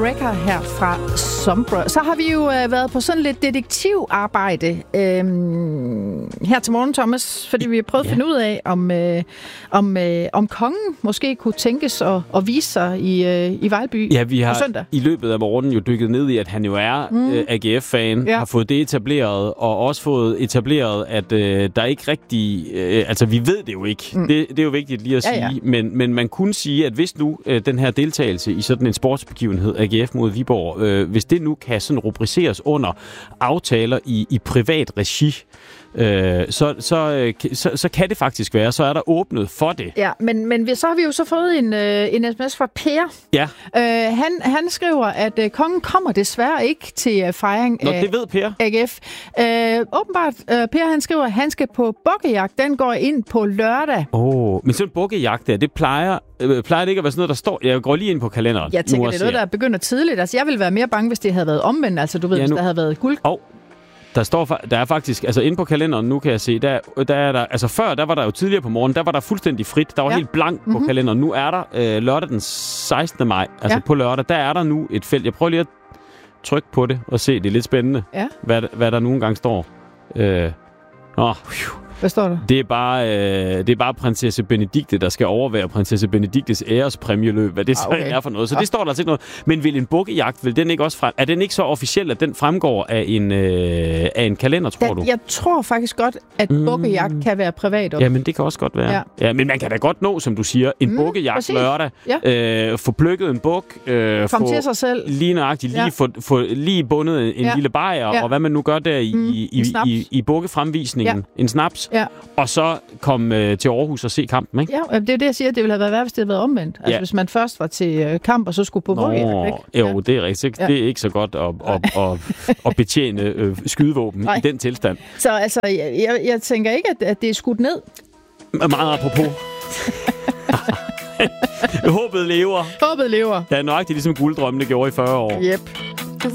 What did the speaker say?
Wrecker her fra Sombra. Så har vi jo været på sådan lidt detektivarbejde her til morgen, Thomas, fordi vi har prøvet at finde ud af, om kongen måske kunne tænkes at vise sig i Vejlby. Ja, vi har i løbet af morgenen jo dykket ned i, at han jo er AGF-fan, har fået det etableret, og også fået etableret, at der ikke rigtig... altså, vi ved det jo ikke. Det er jo vigtigt lige at sige. Men man kunne sige, at hvis nu den her deltagelse i sådan en sportsbegivenhed, AGF mod Viborg, hvis det nu kan sådan rubriceres under aftaler i privat regi, så kan det faktisk være. Så er der åbnet for det. Ja, men så har vi jo så fået en sms fra Per. Ja. Han skriver, at kongen kommer desværre ikke til fejring af det ved Per. AGF. Åbenbart, Per han skriver, at han skal på bukkejagt. Den går ind på lørdag. Men sådan en bukkejagt der, det plejer det ikke at være sådan noget, der står... Jeg går lige ind på kalenderen. Jeg tænker, det er noget, der begynder tidligt. Altså, jeg ville være mere bange, hvis det havde været omvendt. Altså, du ved, hvis der havde været guld. Der er faktisk, altså inde på kalenderen, nu kan jeg se, der er der, altså før, der var der jo tidligere på morgenen, der var der fuldstændig frit, der var helt blank på kalenderen. Nu er der lørdag den 16. maj, altså på lørdag, der er der nu et felt. Jeg prøver lige at trykke på det og se, det er lidt spændende, hvad der nogle gange står. Hvad står der? Det er bare prinsesse Benedikte, der skal overvære prinsesse Benediktes ærespræmieløb, hvad det så er for noget. Så det står der altså ikke noget. Men vil en bukkejagt, vil den ikke også frem? Er den ikke så officiel, at den fremgår af en kalender, tror du? Jeg tror faktisk godt, at bukkejagt kan være privat. Ja, men det kan også godt være. Ja, men man kan da godt nå, som du siger, en bukkejagt lørdag. Få plukket en buk. Kom til sig selv. Lige nøjagtigt. Få lige bundet en lille bajer, og hvad man nu gør der i bukkefremvisningen. En snaps. Ja. Og så komme til Aarhus og se kampen, ikke? Ja, det er det, jeg siger. Det ville have været værd, hvis det havde været omvendt. Altså, hvis man først var til kamp, og så skulle på bukkejagt, ikke? Jo, det er rigtigt. Det er ikke så godt at betjene skydevåben i den tilstand. Så altså, jeg tænker ikke, at det er skudt ned. Meget apropos. Håbet lever. Håbet lever. Det er nøjagtigt ligesom gulddrømmene gjorde i 40 år. Yep.